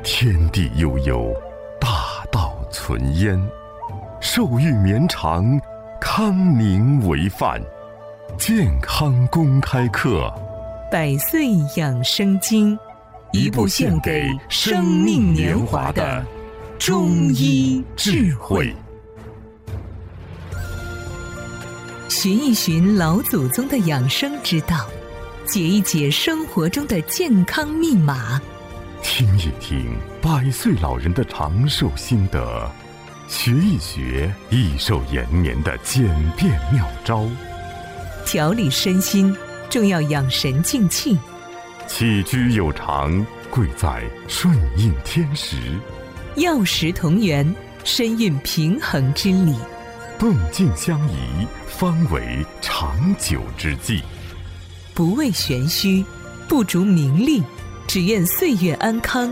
天地悠悠，大道存焉。寿育绵长，康宁为范。健康公开课， 百岁养生经，一部献给生命年华的中医智慧。寻一寻老祖宗的养生之道，解一解生活中的健康密码， 听一听100岁老人的长寿心得，学一学益寿延年的简便妙招。 调理身心，重要养神静气。 起居有常，贵在顺应天时。 药食同源，身运平衡之理。 动静相宜，方为长久之计。 不为玄虚，不逐名利，只愿岁月安康，